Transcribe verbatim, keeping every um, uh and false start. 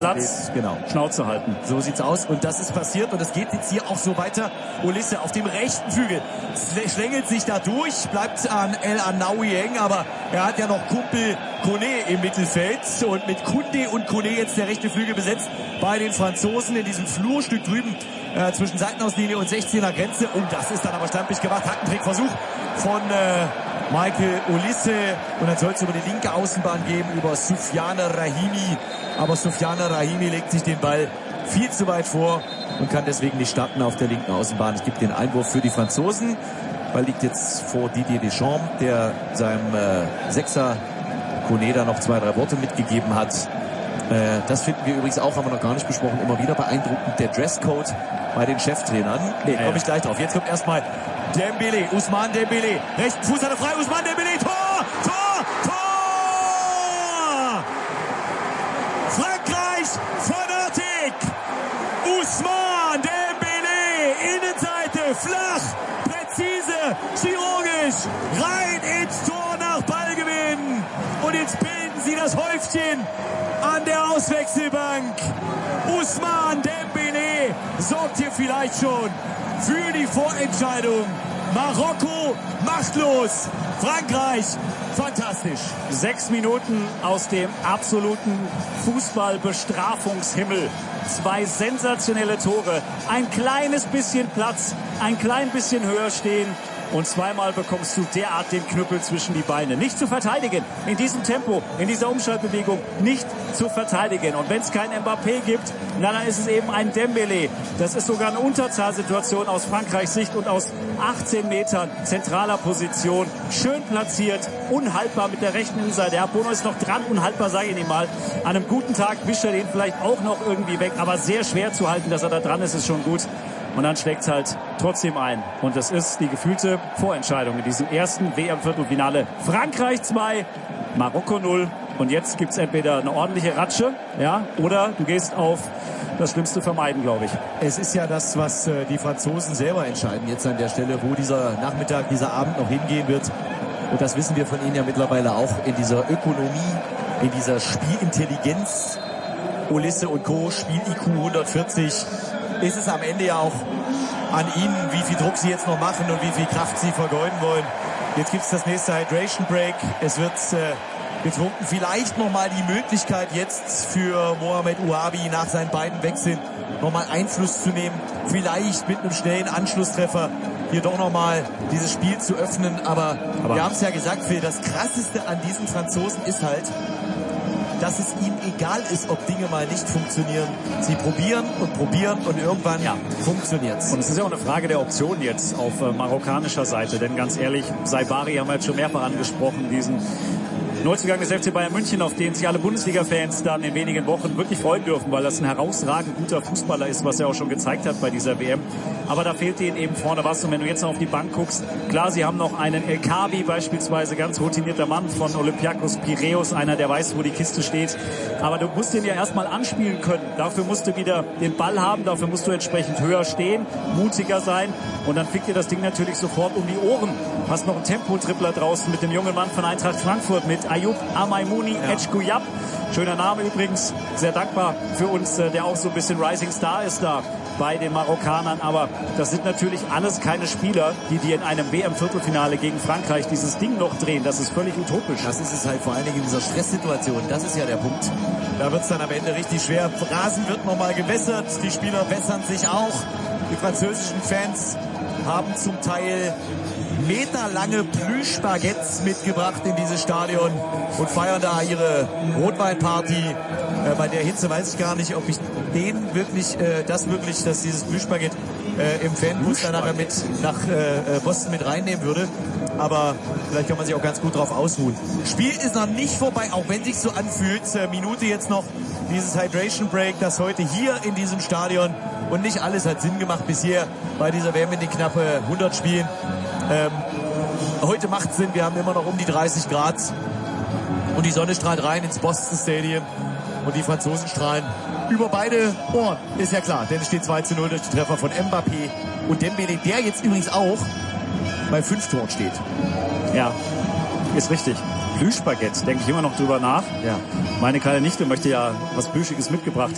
Platz, genau. Schnauze halten. So sieht's aus und das ist passiert und es geht jetzt hier auch so weiter. Olise auf dem rechten Flügel schlängelt sich da durch, bleibt an El Anaoui hängen, aber er hat ja noch Kumpel Kone im Mittelfeld und mit Koundé und Kone jetzt der rechte Flügel besetzt bei den Franzosen in diesem Flurstück drüben äh, zwischen Seitenauslinie und sechzehner Grenze. Und das ist dann aber schlampig gemacht. Hackentrickversuch von äh, Michael Olise und dann soll es über die linke Außenbahn gehen über Soufiane Rahimi. Aber Soufiane Rahimi legt sich den Ball viel zu weit vor und kann deswegen nicht starten auf der linken Außenbahn. Es gibt den Einwurf für die Franzosen. Ball liegt jetzt vor Didier Deschamps, der seinem äh, Sechser Kone da noch zwei, drei Worte mitgegeben hat. Äh, das finden wir übrigens auch, haben wir noch gar nicht besprochen, immer wieder beeindruckend. Der Dresscode bei den Cheftrainern. Nee, komme ich gleich drauf. Jetzt kommt erstmal Dembélé, Ousmane Dembélé. Rechten Fuß hat er frei, Ousmane Dembélé. Tor! Tor! Tor! Frankreich Fanatik! Ousmane Dembélé, Innenseite, flach, präzise, chirurgisch, rein ins Tor nach Ballgewinn. Und jetzt bilden sie das Häufchen an der Auswechselbank. Ousmane Dembélé sorgt hier vielleicht schon für die Vorentscheidung. Marokko machtlos. Frankreich fantastisch. Sechs Minuten aus dem absoluten Fußballbestrafungshimmel. Zwei sensationelle Tore. Ein kleines bisschen Platz, ein klein bisschen höher stehen. Und zweimal bekommst du derart den Knüppel zwischen die Beine. Nicht zu verteidigen. In diesem Tempo, in dieser Umschaltbewegung nicht zu verteidigen. Und wenn es kein Mbappé gibt, na, dann ist es eben ein Dembélé. Das ist sogar eine Unterzahlsituation aus Frankreichs Sicht und aus achtzehn Metern zentraler Position. Schön platziert, unhaltbar mit der rechten Innenseite. Ja, Bono ist noch dran, unhaltbar, sage ich Ihnen mal. An einem guten Tag wischt er den vielleicht auch noch irgendwie weg. Aber sehr schwer zu halten, dass er da dran ist, ist schon gut. Und dann schlägt es halt trotzdem ein. Und das ist die gefühlte Vorentscheidung in diesem ersten W M-Viertelfinale. Frankreich zwei, Marokko null. Und jetzt gibt's entweder eine ordentliche Ratsche, ja, oder du gehst auf das Schlimmste vermeiden, glaube ich. Es ist ja das, was äh, die Franzosen selber entscheiden jetzt an der Stelle, wo dieser Nachmittag, dieser Abend noch hingehen wird. Und das wissen wir von ihnen ja mittlerweile auch in dieser Ökonomie, in dieser Spielintelligenz. Olise und Co. Spiel-I Q hundertvierzig. Ist es am Ende ja auch an ihnen, wie viel Druck sie jetzt noch machen und wie viel Kraft sie vergeuden wollen. Jetzt gibt es das nächste Hydration Break. Es wird äh, getrunken. Vielleicht nochmal die Möglichkeit jetzt für Mohamed Ouabi nach seinen beiden Wechseln nochmal Einfluss zu nehmen. Vielleicht mit einem schnellen Anschlusstreffer hier doch nochmal dieses Spiel zu öffnen. Aber, Aber wir haben es ja gesagt, Phil, das Krasseste an diesen Franzosen ist halt, dass es ihnen egal ist, ob Dinge mal nicht funktionieren. Sie probieren und probieren und irgendwann ja. funktioniert's. Und es ist ja auch eine Frage der Option jetzt auf äh, marokkanischer Seite. Denn ganz ehrlich, Saibari haben wir jetzt schon mehrfach angesprochen, diesen Neuzugang des F C Bayern München, auf den sich alle Bundesliga-Fans dann in wenigen Wochen wirklich freuen dürfen, weil das ein herausragend guter Fußballer ist, was er auch schon gezeigt hat bei dieser W M. Aber da fehlt ihnen eben vorne was. Und wenn du jetzt noch auf die Bank guckst, klar, sie haben noch einen El Kaabi beispielsweise, ganz routinierter Mann von Olympiakos Piräus, einer, der weiß, wo die Kiste steht. Aber du musst den ja erstmal anspielen können. Dafür musst du wieder den Ball haben, dafür musst du entsprechend höher stehen, mutiger sein. Und dann fliegt dir das Ding natürlich sofort um die Ohren. Hast noch einen Tempo-Tripler draußen mit dem jungen Mann von Eintracht Frankfurt, mit Ayoub Amaimouni ja. Edjguyab. Schöner Name übrigens, sehr dankbar für uns, der auch so ein bisschen Rising Star ist da bei den Marokkanern. Aber das sind natürlich alles keine Spieler, die dir in einem W M-Viertelfinale gegen Frankreich dieses Ding noch drehen. Das ist völlig utopisch. Das ist es halt vor allen Dingen in dieser Stresssituation. Das ist ja der Punkt. Da wird es dann am Ende richtig schwer. Rasen wird nochmal gewässert. Die Spieler wässern sich auch. Die französischen Fans haben zum Teil meterlange Plüschbaguettes mitgebracht in dieses Stadion und feiern da ihre Rotweinparty. Äh, bei der Hitze weiß ich gar nicht, ob ich den wirklich, äh, das wirklich, dass dieses Plüschbaguette äh, im Fanbus dann nachher mit nach äh, Boston mit reinnehmen würde. Aber vielleicht kann man sich auch ganz gut drauf ausruhen. Spiel ist noch nicht vorbei, auch wenn sich so anfühlt. Äh, Minute jetzt noch dieses Hydration Break, das heute hier in diesem Stadion, und nicht alles hat Sinn gemacht bisher bei dieser W M in den knappe hundert Spielen. Ähm, heute macht Sinn, wir haben immer noch um die dreißig Grad und die Sonne strahlt rein ins Boston Stadium und die Franzosen strahlen über beide Ohren, ist ja klar, denn es steht zwei zu null durch die Treffer von Mbappé und Dembélé, der jetzt übrigens auch bei fünf Toren steht. Ja, ist richtig. Plüschbaguette, denke ich immer noch drüber nach. Ja. Meine kleine Nichte möchte ja was Plüschiges mitgebracht